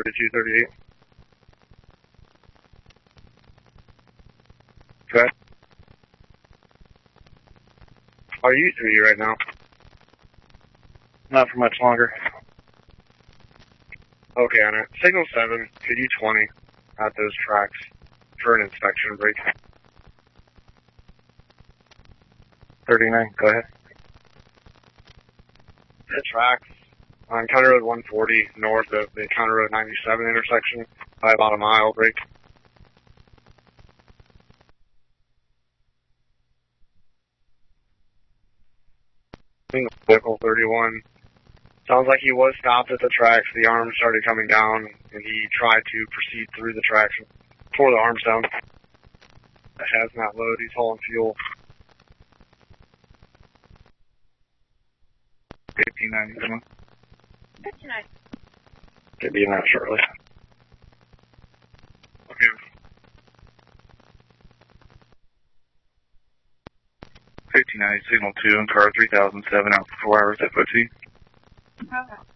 3238. Go ahead. Oh, you used to be right now. Not for much longer. Okay, on it. Signal 7, could you 20 at those tracks for an inspection break? 39, go ahead. The tracks on County Road 140 north of the County Road 97 intersection by about a mile break. Vehicle 31. Sounds like he was stopped at the tracks. The arms started coming down, and he tried to proceed through the tracks and tore the arms down. The hazmat load, he's hauling fuel. 1590. 59. Could be in that shortly. Okay. 1590, signal 2, and car 3007 out for 4 hours FOT. Okay.